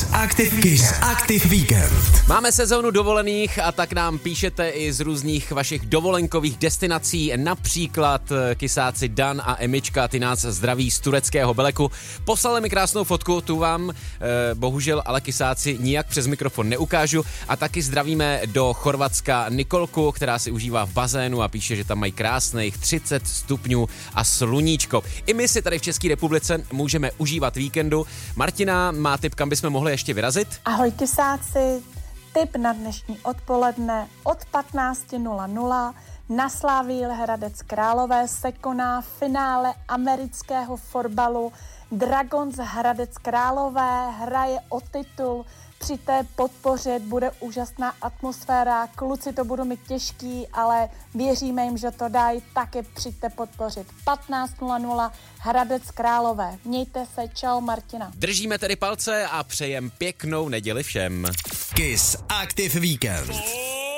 Kiss Weekend. Máme sezónu dovolených a tak nám píšete i z různých vašich dovolenkových destinací, například kysáci Dan a Emička, ty nás zdraví z tureckého Beleku. Poslali mi krásnou fotku, tu vám bohužel ale kysáci nijak přes mikrofon neukážu, a taky zdravíme do Chorvatska Nikolku, která si užívá v bazénu a píše, že tam mají krásných 30 stupňů a sluníčko. I my si tady v České republice můžeme užívat víkendu. Martina má tip, kam bychom mohli ještě vyrazit? Ahoj kysáci, tip na dnešní odpoledne od 15:00 na Slavii Hradec Králové se koná finále amerického fotbalu. Dragons Hradec Králové hraje o titul. Při té podpoře bude úžasná atmosféra, kluci to budou mít těžký, ale věříme jim, že to dají, také přijďte podpořit. 15:00 Hradec Králové. Mějte se, čau Martina. Držíme tedy palce a přejem pěknou neděli všem. Kiss Active Weekend.